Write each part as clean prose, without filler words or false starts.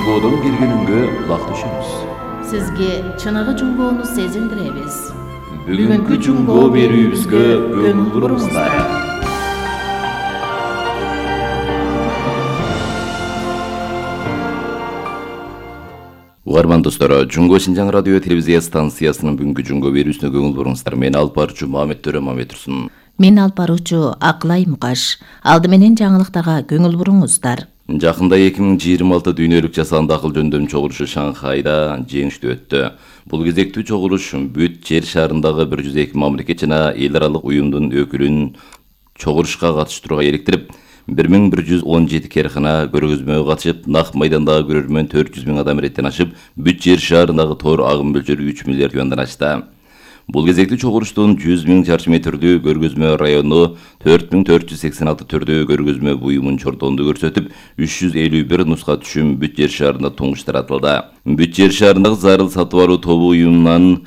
Жунгодон келгеніңге лақ түшіміз. Сізге чынығы Жунгоны сезіндіребіз. Бүгінгі Жунго беруімізге көңіл бұрыңыздар. Угарман достары, Жунго Шинжаң радио телевизия станциясының бүгінгі Жунго беруісіне көңіл бұрыңыздар. Мен алпарчу Мамет Төрө Мамет Тұрсын. Мен алпаручу Ақлай Мұқаш. Алдыменен жаңылықтарға көңіл бұрыңыздар. Жақында 2026 дүйнөлүк жасанды акыл жөндөм чогулушу Шанхайда жеңиштүү өттү. Бул кезектүү чогулуш бүт жер шарындагы 102 мамлекет жана эл аралык уюмдун өкүлүн чогулушка катыштырууга электирип, 1117 керхана көргөзмөгө катышып, нак майдандагы көрөрмөн 400 000 адам реттен ашып, бүт жер шарындагы тор агым мөлчөрү 3 миллиард юандан ашты. Бул кезектүү чогулуштун 100 000 чарчы метрдүү көргөзмө району 4486 түрдүү көргөзмө буюмун чортонду көрсөтүп, 351 нуска түшүм бүт жер шарында туңуш таратылды. Бүт жер шарындагы зарыл сатып алуу тобу уюмунан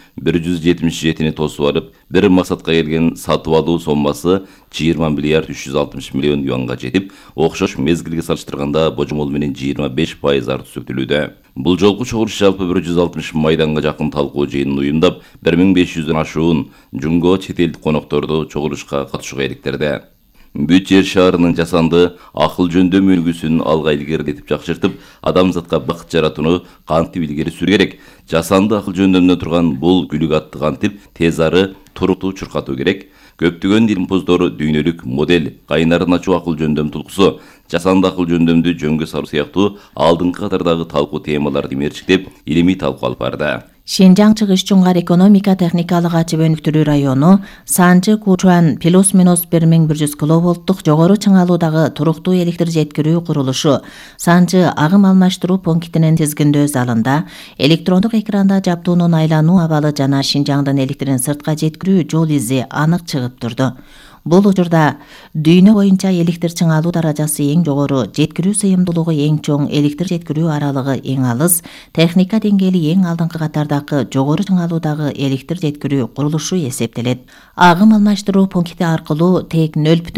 177-ни тосуп алып, бир максатка келген сатып алуу соммасы 20 миллиард 360 миллион юанга жетип, окшош мезгилге салыштырганда божомол менен 25% артып сөктүлүүдө. Бул жолку чогулуш жалпы 160 майданга жакын талкуу жыйынын уюмдап, 1500дөн ашуун Жунго чет элдик конокторду чогулушка катышууга электирди. Бүт жер шаарынын жасанды акыл жөндөм үлгүсүн алга илгерилетип жакшыртып, адамзатка бакыт жаратууну кантип илгери сүрүү керек. Жасанды акыл жөндөмдө турган бул күлүк атты кантип тез ары туруктуу чуркатуу керек. Көптөгөн илимпоздор дүйнөлүк модель, кайнарын ачуу акыл жөндөм тулкусу, жасанды акыл жөндөмдү жөнгө салуу сыяктуу алдыңкы катардагы талкуу темаларды мерчиктеп, илимий талкуу алып барды. Шинжаң чыгыш Чуңгар экономика техникалык ачып өнүктүрүү району Санчы Кучуан плюс-минус 1100 киловолттук жогору чыңалуудагы туруктуу электр жеткирүү курулушу Санчы агым алмаштыруу пунктинин тизгиндөө залында электрондук экранда жаптуунун айлануу абалы жана Шинжаңдын электрин сыртка жеткирүү жол изи анык чыгып турду. Бул учурда дүйнө боюнча электр чыңалуу даражасы эң жогору, жеткирүү сыйымдуулугу эң чоң, электр жеткирүү аралыгы эң алыс, техника деңгээли эң алдыңкы катардагы жогору чыңалуудагы электр жеткирүү курулушу эсептелет. Агым алмаштыруу пункти аркылуу тек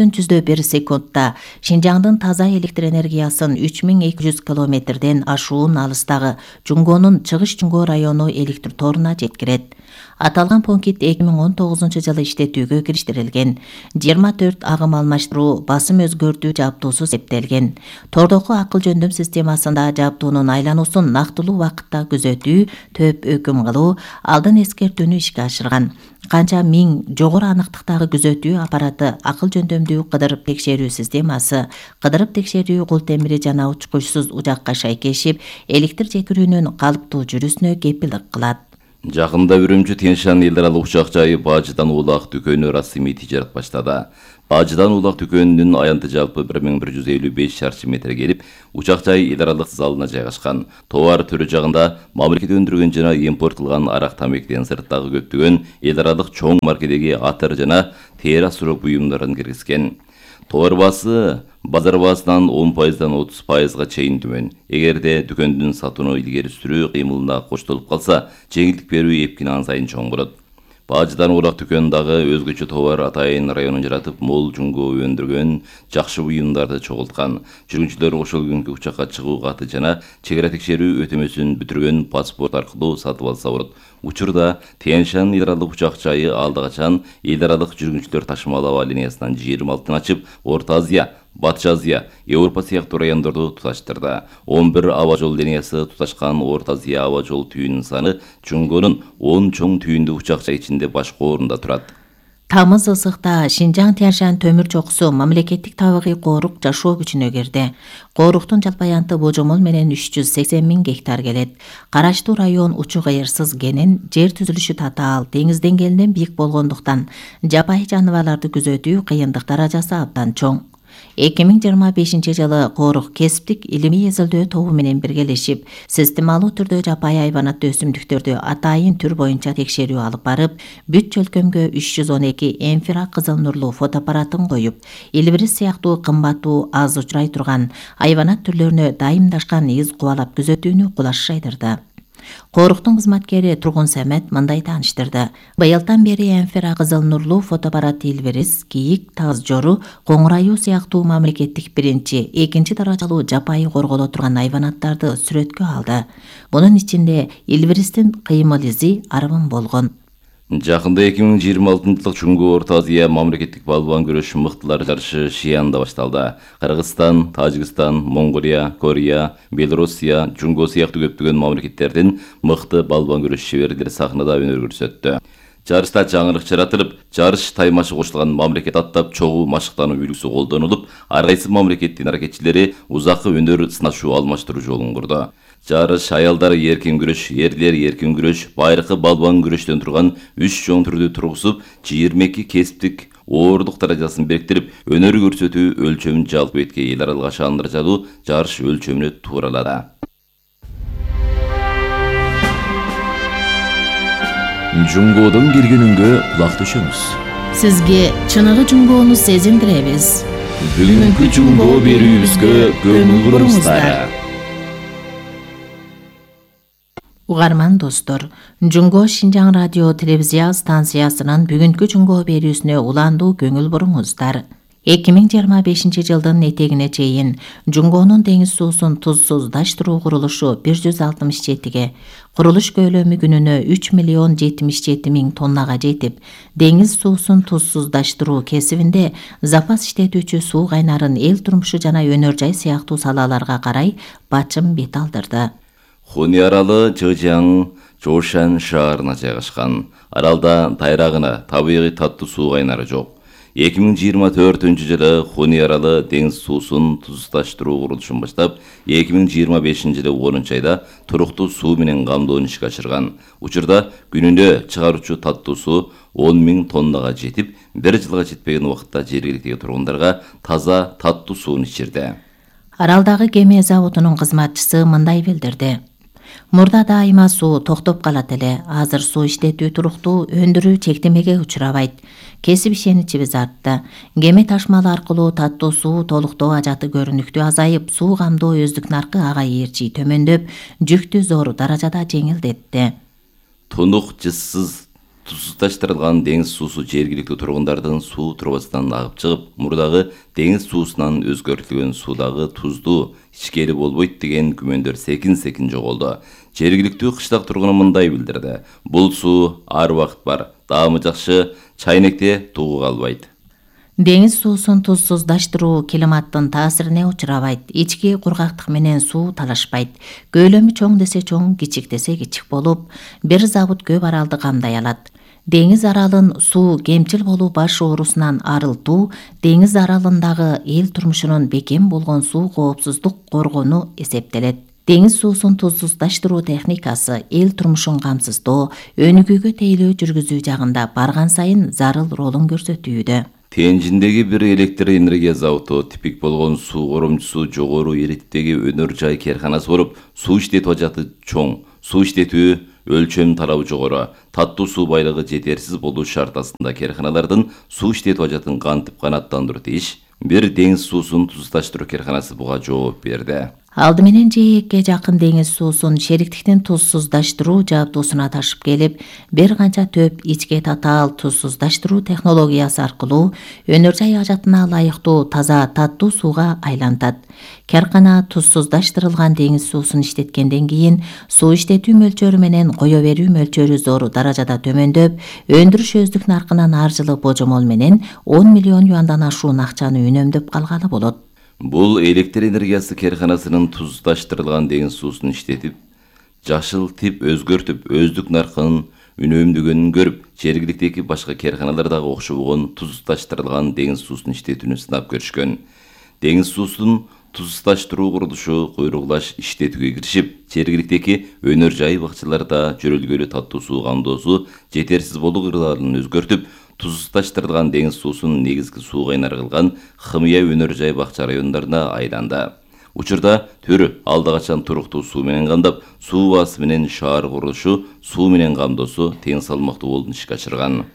0,1 секундта Шинжаңдын таза электр энергиясын 3200 километрден ашуун алыстагы Жунгонун Чыгыш Жунго району электр торуна жеткирет. Аталган пункт 2019 жылы иштетүүгө кириштирилген. 24 агым алмаштыруу басым өзгөртүү жаптуусу септелген. Тордогу акыл жөндөм системасында жаптуунун айлануусун нактылуу убакытта күзөтүү, төп өкүм кылуу, алдын эскертүүнү ишке ашырган. Канча миң жогору аныктыктагы күзөтүү аппараты, акыл жөндөмдүү кыдырып текшерүү системасы, кыдырып текшерүү кул темири жана учкучсуз ужакка шайкешип, электр жеткирүүнүн калыптуу жүрүшүнө кепилдик кылат. Жакында Үрүмчү Тянь-Шань эл аралык учак жайы Бажыдан Улак дүкөнү расмий тижарат баштады. Бажыдан Улак дүкөнүнүн аянты жалпы 1155 чарчы метр келип, учак жай эл аралык залына жайгашкан. Товар түрү жагында мамлекет өндүргөн жана импортталган арак тамектен сырттагы көптөгөн эл аралык чоң маркедеги атыр жана тери асыроо буюмдарын киргизген. Товар баасы базар баасынан 10%-дан 30%га чейин төмөн. Эгерде дүкөндүн сатууну илгери сүрүү кыймылына коштолуп калса, жеңилдик берүү эпкин ан сайын чоң болот. Бажыдан Улак дүкөнүндагы өзгөчө товар Атайын районун жаратып, мол Жунго өндүргөн жакшы буюмдарды чогулткан. Жүргүнчүлөр ошол күнгү учакка чыгуу каты жана чек ара текшерүү өтөмөсүн бүтүргөн паспорт аркылуу сатып алса болот. Учурда Тянь-Шань эл аралык учак жайы алды качан эл аралык жүргүнчүлөр ташымалоо линиясынан 26-тан ачып, Орто Азия, Батыш Азия, Европа сыяктуу райондорду туташтырды. 11 аба жол линиясы туташкан Орто Азия аба жол түйүнүн саны Жунгонун 10 чоң түйүндүү учак жай ичинде башкы орунда турат. Тамыз ысыкта Шинжаң Тянь-Шань төмүр чокусу мамлекеттик табигый коорук жашоо күчүнө кирди. Кооруктун жалпы аянты божомол менен 380 000 гектар келет. Караштуу район учук ыйырсыз кенен, жер түзүлүшү татаал, деңиз деңгээлинен бийик болгондуктан жапайы жаныбарларды күзөтүү кыйындык даражасы абдан чоң. 2025 жылы коорук кесиптик илимий изилдөө тобу менен биргелешип, системалуу түрдө жапайы айванаттуу өсүмдүктөрдү атайын түр боюнча текшерүү алып барып, бүт чөлкөмгө 312 инфра кызыл нурлуу фотоаппаратын коюп, илбирис сыяктуу кымбаттуу аз учурай турган айванат түрлөрүнө дайымдашкан из кубалап күзөтүүнү кулаш жайдырды. Коруктун кызматкери Тургун Самет мындай тааныштырды. Быйылдан бери Энфера кызыл нурлуу фотоаппарат Илбирис, кийик, таз жору, коңур аюу сыяктуу мамлекеттик биринчи, экинчи даражалуу жапайы корголо турган айванаттарды сүрөткө алды. Бунун ичинде Илбиристин кыймыл изи арбын болгон. Жакында 2026-жылдык Чуңгу Орто Азия мамлекеттик балбан күрөш мыктылар жарышы Шиянда башталды. Кыргызстан, Тажикстан, Монголия, Корея, Белоруссия, Чуңгу сыяктуу көптөгөн мамлекеттердин мыкты балбан күрөш шеберлери сахнада өнөр көрсөттү. Жарышта жаңылык жаратылып, жарыш таймашы кошулган мамлекет аттап чогуу машыктануу үлгүсү колдонулуп, ар кайсы мамлекеттин аракетчилери узакы өнөр сынашуу алмаштыруу жолун курду. Жарыш аялдар эркин күрөш, эрлер эркин күрөш, байыркы балбан күрөштөн турган 3 чоң түрдү тургузуп, 22 кесиптик оорлук даражасын бекитип, өнөр көрсөтүү өлчөмүн жалпы бетке эл аралык шаандыржалуу жарыш өлчөмүнө тууралады. Жуңгоодон келгенүнгө кулак түшөңүз. Сизге чыныгы жуңгоону сезиндиребиз. Бүгүнкү жуңгоо берүүбүзгө көңүл буруңуздар. Угарман достор, Жуңго Шинжаң радио телевизия станциясынын бүгүнкү жуңгоо берүүсүнө уландуу көңүл буруңуздар. 2025 жылдын этегине чейин Жуңгонун деңиз суусун тузсуздаштыруу курулушу 167ге, курулуш көлөмү күнүнө 3.077.000 тоннага жетип, деңиз суусун тузсуздаштыруу кесибинде запас иштетүүчү суу кайнарын эл турмушу жана өнөр жай сыяктуу салаларга карай бачым бет алдырды. Хуни аралы Жыжяң, Жошан шаарына жайгашкан. Аралда тайрагына табигый таттуу суу кайнары жок. 2024-жылы Хуни аралы деңиз суусун тузсуздаштыруу курулушун баштап, 2025-жылы 10-айда туруктуу суу менен камдоону ишке ашырган. Учурда күнүнө чыгаруучу таттуу суу 10.000 тоннага жетип, 1 жылга жетпеген убакытта жергиликтеги тургундарга таза таттуу сууну ичирди. Аралдагы кеме заводунун кызматчысы мындай билдирди. Мурда дайыма суу токтоп калат эле. Азыр суу иштетүү туруктуу, өндүрүү чектемеге учурабайт. Кесип ишеничибиз артты. Кеме ташмалы аркылуу таттуу суу толуктоо ажаты көрүнүктүү азайып, суу камдоо өздүк наркы ага ээрчи төмөндөп, жүктү зор даражада жеңилдетти. Тунук жызсыз тузсуздаштырылган деңиз суусу жергиликтүү тургундардын суу трубасынан агып чыгып, мурдагы деңиз суусунан өзгөртүлгөн суудагы туздуу ичкери болбойт деген күмөндөр секин жоголду. Жергиликтүү кыштак тургуну мындай билдирди. Бул суу ар убакыт бар, даамы жакшы, чайнекте тугу калбайт. Деңиз суусун тузсуздаштыруу климаттын таасирине учурабайт. Ички кургактык менен суу талашпайт. Көлөмү чоң десе чоң, кичик десе кичик болуп, бир завод көп аралды камдай алат. Деңиз аралын суу кемчил болуу баш оорусунан арылтуу, деңиз аралындагы эл турмушунун бекем болгон суу коопсуздук коргонуу эсептелет. Деңиз суусун тузсуздаштыруу техникасы эл турмушун камсыздоо, өнүгүүгө тейлөө жүргүзүү жагында барган сайын зарыл ролун көрсөтүүдө. Тенжиндеги бир электр энергия заводу типик болгон суу коромчусу жогору эритиптеги өнөр жай керканасы болуп, суу иштетүү ажаты чоң, суу иштетүү өлчөм талабы жогору, таттуу суу байлыгы жетерсиз болуу шарт астында керканалардын суу иштетүү ажатын кантип канааттандыруу тийиш? Бир деңиз суусун тузсуздаштыруу керканасы буга жооп берди. Алды менен жээкке жакын деңиз суусун шериктиктин тузсуздаштыруу жабдуусуна ташып келип, бир канча төп ичке татаал тузсуздаштыруу технологиясы аркылуу өнөр жай ажатына ылайыктуу таза таттуу сууга айлантат. Керкана тузсуздаштырылган деңиз суусун иштеткенден кийин суу иштетүү мөлчөрү менен кое берүү мөлчөрү зор даражада төмөндөп, өндүрүш өздүк наркынан ар жылы божомол менен 10 миллион юандан ашуун акчаны үнөмдөп калганы болот. Бул электр энергиясы керканасынын тузсуздаштырылган деңиз суусун иштетип, жашыл тип өзгөртүп, өздүк наркынын үнөмдөгөнүн көрүп, жергиликтеги башка керканалардагы окшобогон тузсуздаштырылган деңиз суусун иштетүүнү сынап көрүшкөн. Деңиз суусун тузсуздаштыруу курулушу куйругулаш иштетүүгө киришип, жергиликтеги өнөр жай бакчаларда жөрөлгөлүү таттуу суу камдоосу жетерсиз болуу кырдаалын өзгөртүп, тузсуздаштырылган деңиз суусун негизги суу кайнары кылган Хымыя өнөр жай бакча райондарына айланды. Учурда төр алда качан туруктуу суу менен камдап, суу баасы менен шаар курулушу, суу менен камдоосу тең салмактуу болуп ишке ашырган.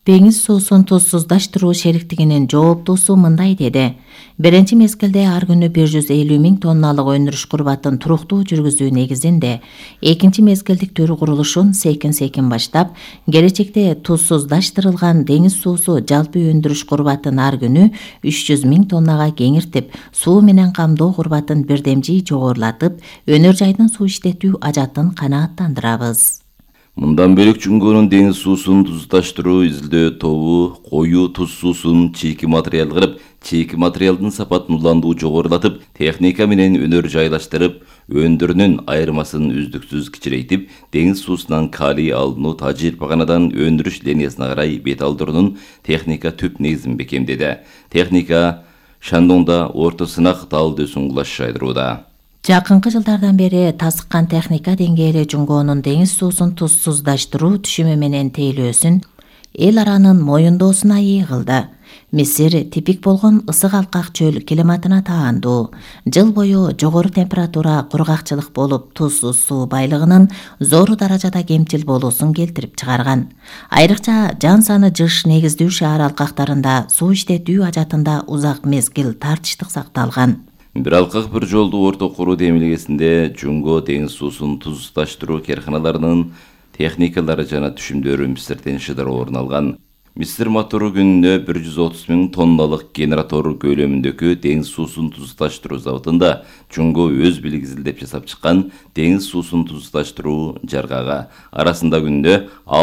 деңиз суусун тузсуздаштыруу шериктигинин жооптуусу мындай деди. Биринчи мезгилде ар күнү 150.000 тонналык өндүрүш курбатын туруктуу жүргүзүү негизинде, экинчи мезгилдик түрү курулушун секин баштап, келечекте тузсуздаштырылган деңиз суусу жалпы өндүрүш курбатын ар күнү 300.000 тоннага кеңиртип, суу менен камдоо курбатын бирдемжий жогорулатып, өнөр жайдын суу иштетүү ажатын канааттандырабыз. Мындан бөлөк Жунгонун деңиз суусун туздаштыруу изилдөө тобу коюу туз суусун чийки материал кылып, чийки материалдын сапатын уландуу жогорулатып, техника менен өнөр жайлаштырып, өндүрүнүн айырмасын үздүксүз кичирейтип, деңиз суусунан калий алынуу тажрыйбаканадан өндүрүш линиясына карай бет алдыруунун техника түп негизин бекемдеди. Техника Шандоңдо орто сынак талдөөсүн кулаш жайдырууда. Жакынкы жылдардан бери тасыккан техника деңгээли Жунгонун деңиз суусун тузсуздаштыруу түшүмү менен тейлөөсүн эл аранын моюндоосуна ээ кылды. Мисир типик болгон ысык алкак чөл климатына таандуу. Жыл бою жогору температура, кургакчылык болуп, тузсуз суу байлыгынын зору даражада кемчил болуусун келтирип чыгарган. Айрыкча жан саны жыш негиздүү шаар алкактарында суу иштетүү ажатында узак мезгил тартыштык сакталган. Бир алкак бир жолду орто куруу демилгесинде Жунго деңиз суусун туздаштыруу керканаларынын техникалары жана түшүмдөрү Мисирден шыдыр орун алган. Мисир мотору күнүнө 130.000 тонналык генератор көлөмүндөгү деңиз суусун туздаштыруу заводунда Жунго өз билгизилдеп жасап чыккан деңиз суусун туздаштыруу жаргага арасында күнүнө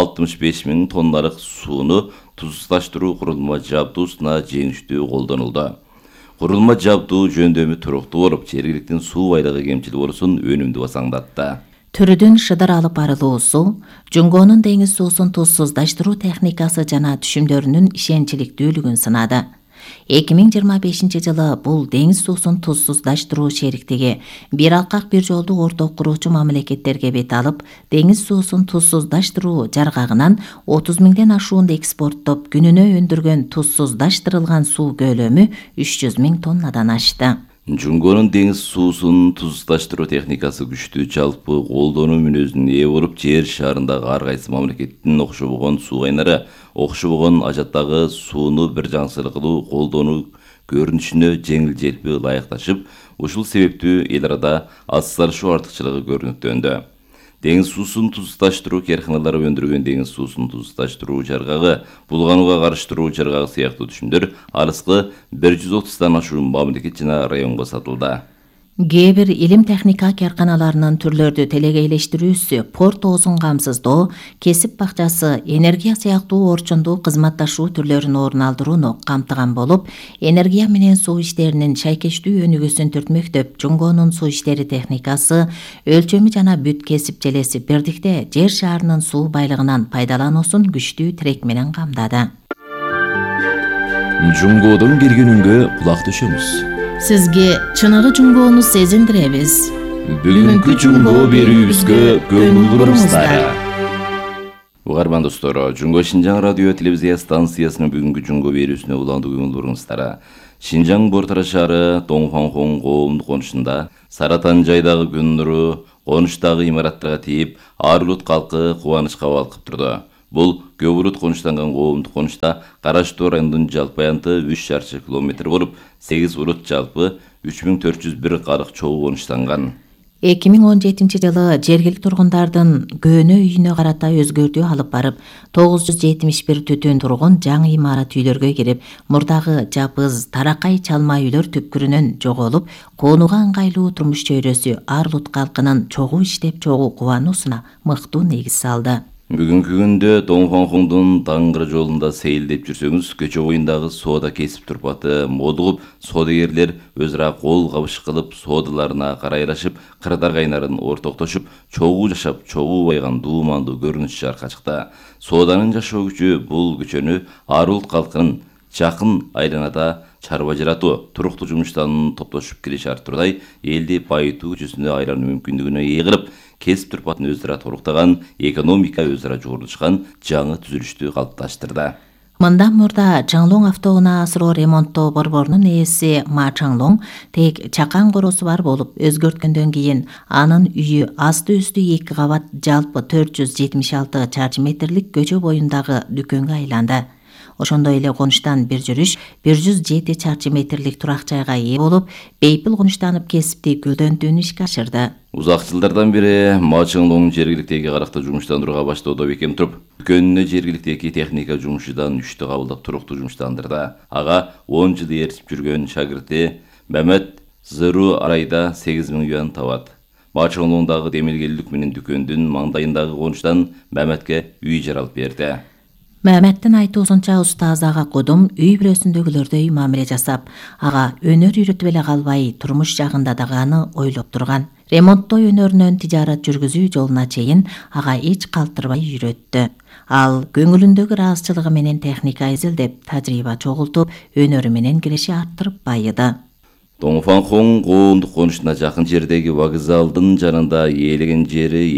65.000 тонналык сууну туздаштыруу курулма жабдуусуна жеңиштүү колдонулду. Курулма жабдуу жөндөмү туруктуу болуп, жергиликтин суу байлыгы кемчил болуусун өнүмдүү басаңдатты. Түрүдүн шыдыр алып барылуусу, Жунгонун деңиз суусун тузсуздаштыруу техникасы жана түшүмдөрүнүн ишенчиликтүүлүгүн сынады. 2025 жылы бул деңиз суусун тузсуздаштыруу шериктиги бир алкак бир жолду орток куруучу мамлекеттерге бет алып, деңиз суусун тузсуздаштыруу жаргагынан 30.000ден ашуунду экспорттоп, күнүнө өндүргөн тузсуздаштырылган суу көлөмү 300.000 тоннадан ашты. Жунгонун деңиз суусун туздаштыруу техникасы күчтүү жалпы колдонуу мүнөзүнө ээ болуп, жер шарындагы ар кайсы мамлекеттин окшобогон суу кайнары, окшобогон ажаттагы сууну бир жаңсыр кылуу колдонуу көрүнүшүнө жеңил желпи ылайыкташып, ушул себептүү эл арада ассалышуу артыкчылыгы көрүнүктөндү. Деңиз суусун туздаштыруу керканалары өндүргөн деңиз суусун туздаштыруу жаргагы, булганууга карыштыруу жаргагы сыяктуу түшүмдөр алыскы 130тан ашуун мамлекет жана районго сатылды. Кээ бир илим техника керканаларынын түрлөрдү телегейлештирүүсү, порт оозун камсыздоо, кесип бакчасы, энергия сыяктуу орчундуу кызматташуу түрлөрүн орун алдырууну камтыган болуп, энергия менен суу иштеринин шайкештүү өнүгүүсүн түртмөктөп, Жунгонун суу иштери техникасы өлчөмү жана бүт кесип желеси бирдикте жер шарынын суу байлыгынан пайдалануусун күчтүү тирек менен камдады. Жунгодон киргенүнгө кулак төшөмүз. Сизге чыныгы Жунгону сезиндиребиз. Бүгүнкү Жунго берүүбүзгө көңүл буруңуздар. Угарман достор, Жунго Шинжаң радио телевизия станциясынын бүгүнкү Жунго берүүсүнө уландуу көңүл буруңуздар. Шинжаң Бортара шаары Доңфанхон коомдук конушунда Саратан жайдагы күн нуру конуштагы имараттарга тийип, ар улут калкы кубанычка балкып турду. Бул көп улут конуштанган коомдук конушта Караштоо районунун жалпы аянты 3 шарчы километр болуп, 8 улут жалпы 3401 карык чогуу конуштанган. 2017 жылы жергиликтүү тургундардын көөнө үйүнө карата өзгөртүү алып барып, 971 түтүн тургун жаңы имарат үйлөргө кирип, мурдагы жапыз, таракай чалма үйлөр түпкүрүнөн жоголуп, коонууга ыңгайлуу турмуш чөйрөсү ар улут калкынын чогуу иштеп, чогуу кубануусуна мыктуу негиз салды. Бүгүнкү күндө Доңфанхондун Даңгыр жолунда сейилдеп жүрсөңүз, көчө боюндагы соода кесип турпаты модугуп, соодагерлер өз ара кол кабыш кылып, соодаларына карайлашып, кырдар кайнарын ортоктошуп, чогуу жашап, чогуу байган дуумандуу көрүнүш жаркка чыкты. Сооданын жашоо күчү бул көчөнү ар улут калкынын жакын айланада чарба жаратуу, туруктуу жумуштан топтошуп кириш арттыруудай элди байытуу күчүсүнө айлануу мүмкүндүгүнө ээ кылып, кесип турпатын өз ара торуктаган, экономика өз ара жогорулушкан жаңы түзүлүштү калыпташтырды. Мындан мурда Чаңлоң автоунаасыроо ремонттоо борборунун ээси Ма Чаңлоң тек чакан коросу бар болуп, өзгөрткөндөн кийин анын үйү асты үстү 2 кабат жалпы 476 чарчы метрлик көчө боюндагы дүкөнгө айланды. Ошондой эле конуштан бир жүрүш 107 чарчы метрлик турак жайга ээ болуп, бейпил конуштанып кесипти гүлдөнтүүнү ишке ашырды. Узак жылдардан бери Мачыңлоң жергиликтеги каракта жумуштандырууга баштоодо бекем туруп, дүкөнүнө жергиликтеги техника жумушчудан 3 кабылдап туруктуу жумуштандырды. Ага 10 жыл ээрчип жүргөн шагирти Мамет Зыру айда 8000 юан табат. Мачыңлоңдагы демилгелдик менен дүкөндүн маңдайындагы конуштан Маметке үй жаралып берди. Маметтин айтуусунча устаз ага кудум үй бүлөсүндөгүлөрдөй мамиле жасап, ага өнөр үйрөтүп эле калбай, турмуш жагында дагы аны ойлоп турган. Ремонттоо өнөрүнөн тижарат жүргүзүү жолуна чейин ага эч калтырбай үйрөттү. Ал көңүлүндөгү ыраазычылыгы менен техника изилдеп, тажрыйба чогултуп, өнөрү менен киреши арттырып байыды. Доңфанхон коомдук конуштуна жакын жердеги вокзалдын жанында ээлеген жери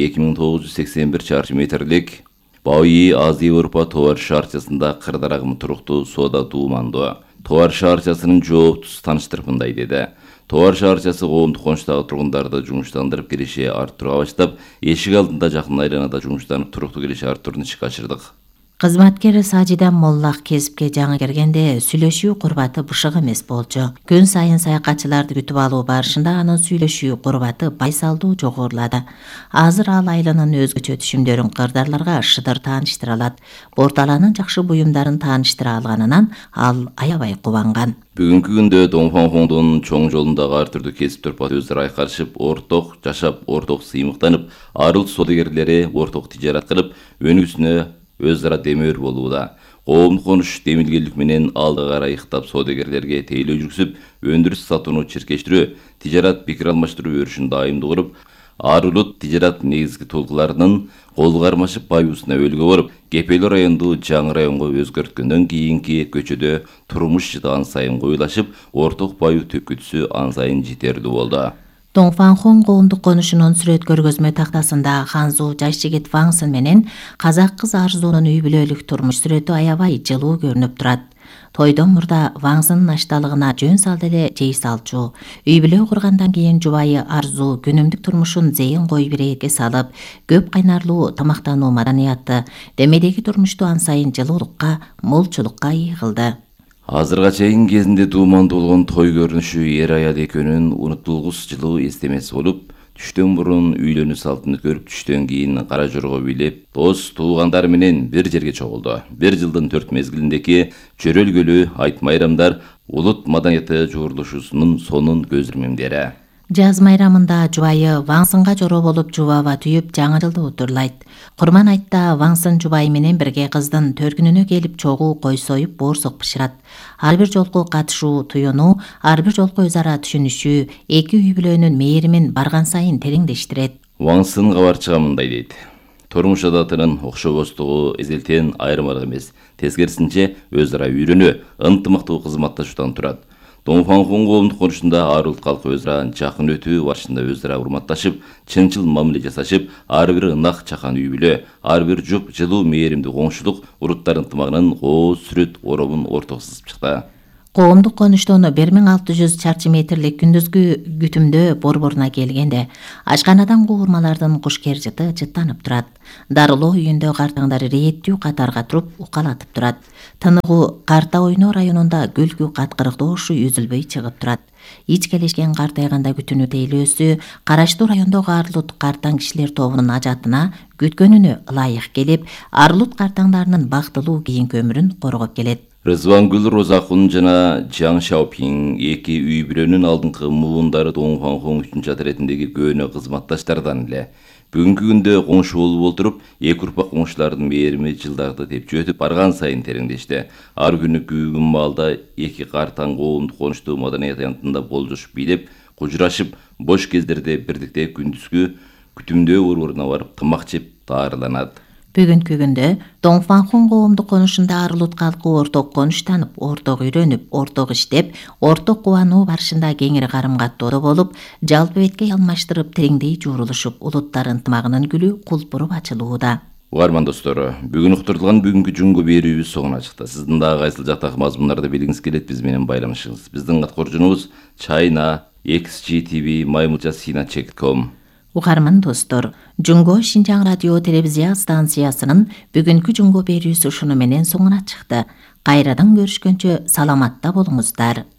2981 чарчы метрлик Бауи Азия Европа товар шаарчасында кырдарагым туруктуу соода туумандуу. Товар шаарчасынын жооптусу тааныштырып мындай деди. Товар шаарчасы коомдук конуштагы тургундарды жумуштандырып киреше арттырууга баштап, эшик алдында жакын айланада жумуштанып туруктуу киреше арттырууну ишке ашырдык. Кызматкер Сажида Моллах кесипке жаңы киргенде сүйлөшүү курбаты бышык эмес болчу. Күн сайын саякатчыларды күтүп алуу барышында анын сүйлөшүү курбаты байсалдуу жогорулады. Азыр ал айланын өзгөчө түшүмдөрүн кырдарларга шыдыр тааныштыра алат. Борталанын жакшы буюмдарын тааныштыра алганынан ал аябай кубанган. Бүгүнкү күндө Доңфанхоңдун чоң жолундагы ар түрдүү кесип төрпаты өзара айкарышып, орток жашап, орток сыймыктанып, арыл соодагерлери орток тижарат кылып, өнүгүүсүнө өзара демөөр болууда. Коомдук конуш демилгелдик менен алдыга карай ыктап соодагерлерге тейлөө жүргүзүп, өндүрүш сатууну чиркештирүү, тижарат пикир алмаштыруу өрүшүн дайымдуу куруп, ар улут тижарат негизги толкуларынын колго кармашып байуусуна өлгө болуп, Кепелі районду жаңы районго өзгөрткөндөн кийинки көчөдө турмуш ан сайын коюлашып, орток баю төкүтүсү ан сайын жетерлүү болду. Доңфанхон коомдук конушунун сүрөт көргөзмө тактасында Ханзу Жайшигит Ваңсын менен казак кыз Арзуунун үй бүлөлүк турмуш сүрөтү аябай жылуу көрүнүп турат. Тойдон мурда Ваңсынын ашталыгына жөн салды эле жей салчу. Үй бүлө кургандан кийин жубайы Арзу күнүмдүк турмушун зейин кой биретке салып, көп кайнарлуу тамактануу маданияты, демедеги турмушту ан сайын жылуулукка, молчулукка ийгилди. Азырга чейин кезинде туумандуу болгон той көрүнүшү эр аял экөөнүн унутулгус жылуу эстемеси болуп, түштөн мурун үйлөнүү салтын өткөрүп, түштөн кийин кара жорго бийлеп, дос туугандар менен бир жерге чогулду. Бир жылдын 4 мезгилиндеки чөрөлгөлүү айт майрамдар улут маданияты жуурулушуусунун сонун көз ирмемдери. Жаз майрамында жубайы Ваңсынга жоро болуп жубаба түйүп жаңы жылды утурлайт. Курман айтта Ваңсын жубайы менен бирге кыздын төркүнүнө келип чогуу кой союп боорсок бышырат. Ар бир жолку катышуу туюнуу, ар бир жолку өз ара түшүнүшүү эки үй бүлөнүн мээримин барган сайын тереңдештирет. Ваңсын кабарчыга мындай дейт. Турмуш адатынын окшобостугу эзелтен айырмалык эмес, тескерисинче өз ара үйрөнүү, ынтымактуу кызматташуудан турат. Доңфанхон коомдук конушунда ар улут калкы өз ара жакын өтүү барышында өз ара урматташып, чынчыл мамиле жасашып, ар бир ынак чакан үй бүлө, ар бир жуп жылуу мээримдүү коңшулук уруттар ынтымагынын кооз сүрөт оробун ортого сызып чыкты. Коомдук конуштон 1600 чарчы метрлик күндүзгү күтүмдө борборуна келгенде, ашканадан куурмалардын куш кержити жыттанып турат. Дарылоо үйүндө картаңдар ирээттүү катарга туруп укалатып турат. Тыныгуу Карта Ойноо районунда гүлгү каткырыктоо ушу үзүлбөй чыгып турат. Ичкелешкен картайганда күтүнүү тейлөөсү караштуу райондогу арлут картаң кишилер тобунун ажатына күткөнүнө ылайык келип, арлут картаңдарынын бактылуу кийинки өмүрүн коргоп келет. Рызвангүл Розакун жана Жан Шаопин эки үй бүлөнүн алдыңкы муундары Доңфанхон 3-чү ретиндеги көөнө кызматташтардан эле. Бүгүнкү күндө коңшу болуп отуруп, эки урпак коңшулардын мээрими жылдарды тепчү өтүп барган сайын тереңдешти. Ар күнү күн маалда эки картаң коомдук конуштуу маданият аянтында болжошуп бийлеп, кужурашып, бош кездерде бирдикте күндүзгү күтүмдөө борборуна барып тамак жеп даарыланат. Бүгүнкү күндө Доңфанхон коомдук конушунда ар улут калкы орток конуштанып, орток үйрөнүп, орток иштеп, орток кубануу барышында кеңири карым-каттоодо болуп, жалпы беткей алмаштырып, тереңдей жуурулушуп, улуттар ынтымагынын гүлү кулпуруп ачылууда. Угарман достору, бүгүн уктурулган бүгүнкү жумгу берүүбүз соңуна чыкты. Сиздин дагы кайсыл жактагы мазмундарды билгиңиз келет, биз менен байланышыңыз. Биздин аткоржунубуз China XGTV maymulca.com. Угарман достор, Жунго Шинжаң радио телевизия станциясынын бүгүнкү жунго берүүсү ушуну менен соңуна чыкты. Кайрадан көрүшкөнчө саламатта болуңуздар.